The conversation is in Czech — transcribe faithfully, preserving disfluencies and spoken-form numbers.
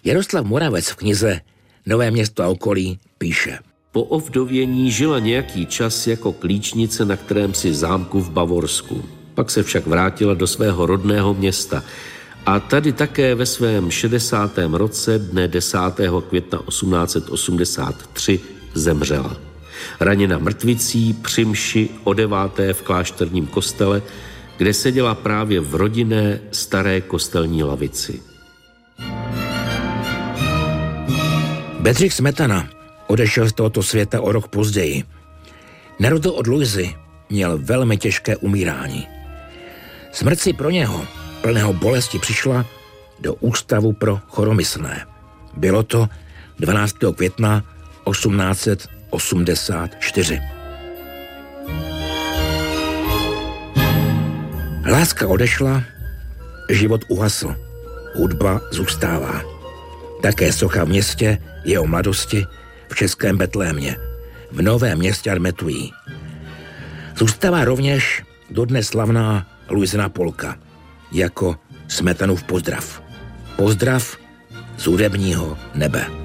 Jaroslav Moravec v knize Nové město a okolí píše: Po ovdovění žila nějaký čas jako klíčnice na kterémsi zámku v Bavorsku. Pak se však vrátila do svého rodného města a tady také ve svém šedesátém roce dne desátého května osmnáct set osmdesát tři zemřela. Raněna mrtvicí při mši o deváté v klášterním kostele, kde seděla právě v rodinné staré kostelní lavici. Bedřich Smetana odešel z tohoto světa o rok později. Na rozdíl od Luizy měl velmi těžké umírání. Smrt si pro něho, plného bolesti, přišla do Ústavu pro choromyslné. Bylo to dvanáctého května osmnáct set osmdesát čtyři. Láska odešla, život uhasl, hudba zůstává. Také socha v městě jeho mladosti v českém Betlémě, v Novém Městě nad Metují. Zůstává rovněž dodnes slavná Luizina polka jako Smetanův pozdrav. Pozdrav z hudebního nebe.